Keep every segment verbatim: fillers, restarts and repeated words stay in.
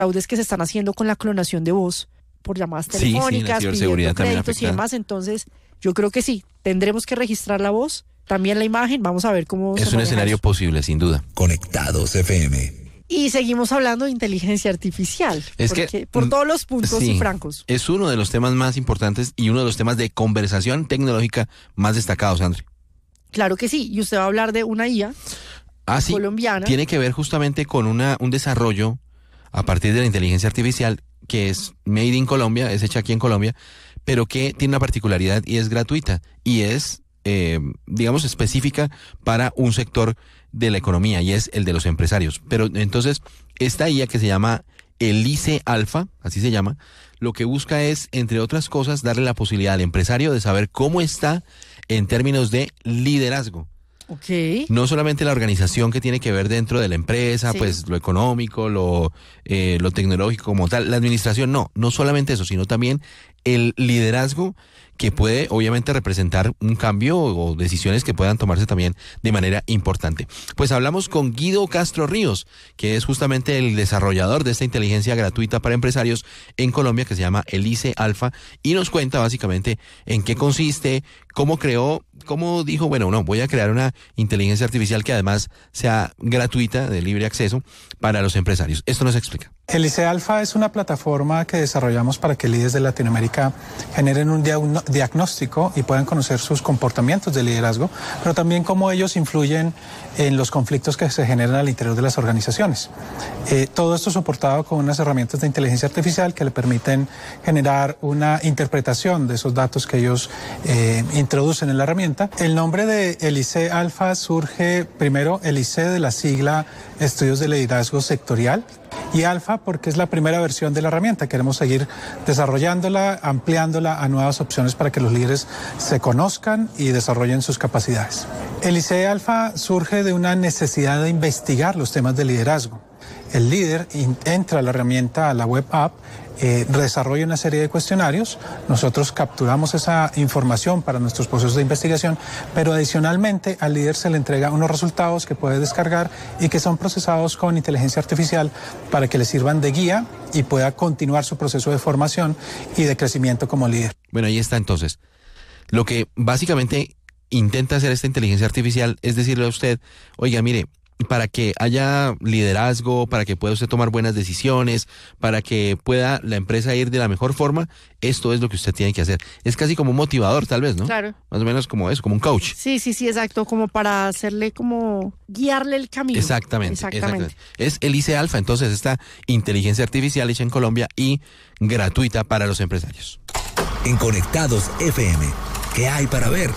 fraudes que se están haciendo con la clonación de voz por llamadas Sí, telefónicas, sí, la ciberseguridad pidiendo también créditos y afecta. demás. Entonces, yo creo que sí, tendremos que registrar la voz, también la imagen, vamos a ver cómo se Es un maneja escenario eso. posible, sin duda. Conectados F M. Y seguimos hablando de inteligencia artificial, Es porque, que, por mm, todos los puntos sí, y francos. Es uno de los temas más importantes y uno de los temas de conversación tecnológica más destacados, André. Claro que sí, y usted va a hablar de una I A Ah, sí, colombiana. tiene que ver justamente con una, un desarrollo a partir de la inteligencia artificial que es made in Colombia, es hecha aquí en Colombia, pero que tiene una particularidad y es gratuita y es, eh, digamos, específica para un sector de la economía y es el de los empresarios. Pero entonces, esta I A que se llama Elise Alpha, así se llama, lo que busca es, entre otras cosas, darle la posibilidad al empresario de saber cómo está en términos de liderazgo. Ok. No solamente la organización que tiene que ver dentro de la empresa, Sí. pues lo económico, lo, eh, lo tecnológico como tal, la administración no, no solamente eso, sino también el liderazgo que puede obviamente representar un cambio o decisiones que puedan tomarse también de manera importante. Pues hablamos con Guido Castro Ríos, que es justamente el desarrollador de esta inteligencia gratuita para empresarios en Colombia que se llama Elise Alpha y nos cuenta básicamente en qué consiste, cómo creó, cómo dijo, bueno, no, voy a crear una inteligencia artificial que además sea gratuita, de libre acceso para los empresarios. Esto nos explica. Elise Alpha es una plataforma que desarrollamos para que líderes de Latinoamérica generen un diagno- diagnóstico y puedan conocer sus comportamientos de liderazgo, pero también cómo ellos influyen en los conflictos que se generan al interior de las organizaciones. Eh, todo esto soportado con unas herramientas de inteligencia artificial que le permiten generar una interpretación de esos datos que ellos eh, introducen en la herramienta. El nombre de Elise Alpha surge primero, Elise de la sigla Estudios de Liderazgo Sectorial, y Alfa porque es la primera versión de la herramienta. Queremos seguir desarrollándola, ampliándola a nuevas opciones para que los líderes se conozcan y desarrollen sus capacidades. Elise Alpha surge de una necesidad de investigar los temas de liderazgo. El líder entra a la herramienta, a la web app, eh, desarrolla una serie de cuestionarios, nosotros capturamos esa información para nuestros procesos de investigación, pero adicionalmente al líder se le entrega unos resultados que puede descargar y que son procesados con inteligencia artificial para que le sirvan de guía y pueda continuar su proceso de formación y de crecimiento como líder. Bueno, ahí está entonces. Lo que básicamente intenta hacer esta inteligencia artificial es decirle a usted, oiga, mire, para que haya liderazgo, para que pueda usted tomar buenas decisiones, para que pueda la empresa ir de la mejor forma, esto es lo que usted tiene que hacer. Es casi como un motivador, tal vez, ¿no? Claro. Más o menos como eso, como un coach. Sí, sí, sí, exacto, como para hacerle como guiarle el camino. Exactamente, Exactamente. exactamente. Es Elise Alpha, entonces, esta inteligencia artificial hecha en Colombia y gratuita para los empresarios. En Conectados F M, ¿qué hay para ver?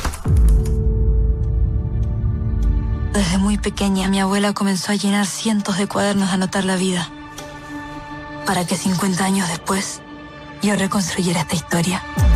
Desde muy pequeña, mi abuela comenzó a llenar cientos de cuadernos de anotar la vida, para que cincuenta años después yo reconstruyera esta historia.